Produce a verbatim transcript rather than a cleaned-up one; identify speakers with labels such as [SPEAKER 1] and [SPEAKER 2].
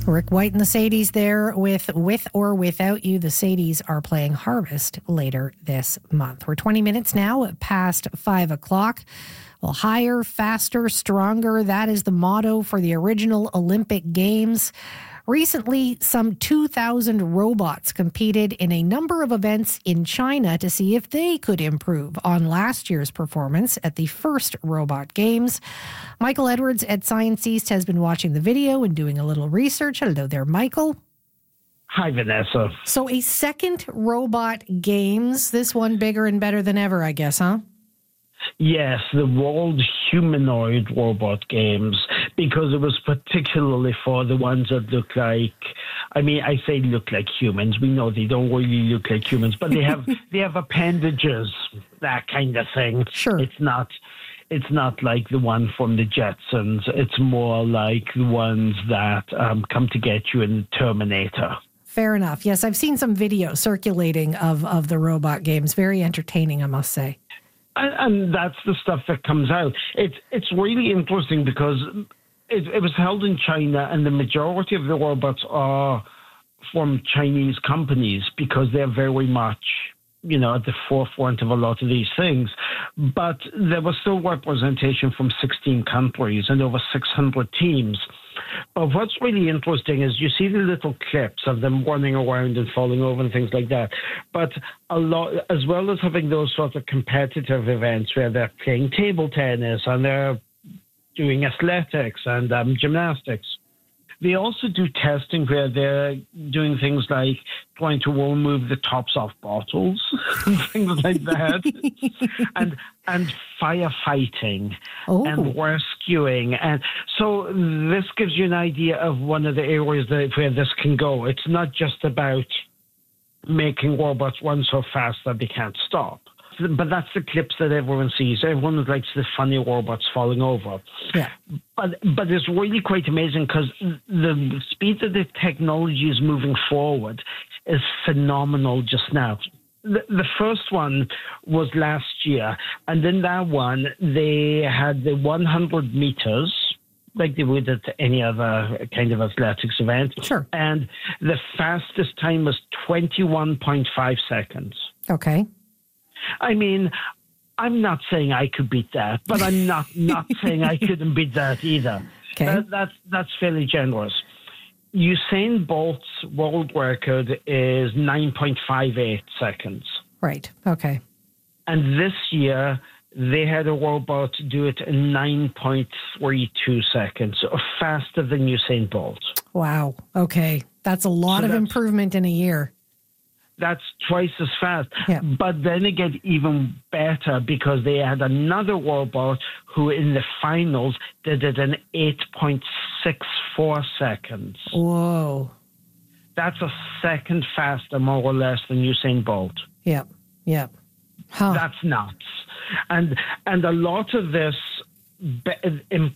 [SPEAKER 1] Rick White and the Sadies there with With or Without You. The Sadies are playing Harvest later this month. We're twenty minutes now past five o'clock. Well, higher, faster, stronger. That is the motto for the original Olympic Games. Recently, some two thousand robots competed in a number of events in China to see if they could improve on last year's performance at the first Robot Games. Michael Edwards at Science East has been watching the video and doing a little research. Hello there, Michael.
[SPEAKER 2] Hi, Vanessa.
[SPEAKER 1] So a second Robot Games, this one bigger and better than ever, I guess, huh?
[SPEAKER 2] Yes, the World Humanoid Robot Games, because it was particularly for the ones that look like, I mean, I say look like humans. We know they don't really look like humans, but they have they have appendages, that kind of thing.
[SPEAKER 1] Sure.
[SPEAKER 2] It's not it's not like the one from the Jetsons. It's more like the ones that um, come to get you in Terminator.
[SPEAKER 1] Fair enough. Yes, I've seen some video circulating of, of the Robot Games. Very entertaining, I must say.
[SPEAKER 2] And, and that's the stuff that comes out. It's it's really interesting because it, it was held in China, and the majority of the robots are from Chinese companies because they're very much, you know, at the forefront of a lot of these things. But there was still representation from sixteen countries and over six hundred teams. But what's really interesting is you see the little clips of them running around and falling over and things like that. But a lot, as well as having those sort of competitive events where they're playing table tennis and they're doing athletics and um, gymnastics, they also do testing where they're doing things like trying to remove the tops off bottles and things like that, and and firefighting
[SPEAKER 1] oh.
[SPEAKER 2] and rescuing. And so this gives you an idea of one of the areas that, where this can go. It's not just about making robots run so fast that they can't stop. But that's the clips that everyone sees. Everyone likes the funny robots falling over.
[SPEAKER 1] Yeah.
[SPEAKER 2] But but it's really quite amazing because the speed that the technology is moving forward is phenomenal just now. The, the first one was last year, and in that one, they had the one hundred meters, like they would at any other kind of athletics event.
[SPEAKER 1] Sure.
[SPEAKER 2] And the fastest time was twenty-one point five seconds.
[SPEAKER 1] Okay.
[SPEAKER 2] I mean, I'm not saying I could beat that, but I'm not, not saying I couldn't beat that either.
[SPEAKER 1] Okay.
[SPEAKER 2] That, that's, that's fairly generous. Usain Bolt's world record is nine point five eight seconds.
[SPEAKER 1] Right. Okay.
[SPEAKER 2] And this year, they had a robot do it in nine point three two seconds, so faster than Usain Bolt.
[SPEAKER 1] Wow. Okay. That's a lot
[SPEAKER 2] So
[SPEAKER 1] of
[SPEAKER 2] that's-
[SPEAKER 1] improvement in a year.
[SPEAKER 2] That's twice as fast.
[SPEAKER 1] Yeah.
[SPEAKER 2] But then it gets even better because they had another robot who in the finals did it in eight point six four seconds.
[SPEAKER 1] Whoa.
[SPEAKER 2] That's a second faster, more or less, than Usain Bolt.
[SPEAKER 1] Yep. Yep. Huh.
[SPEAKER 2] That's nuts. And, and a lot of this be-